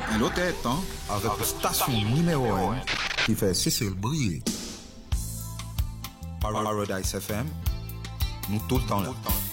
Un autre temps avec la station numéro 1 qui fait Cécile briller. Paradise FM, nous tout le temps là.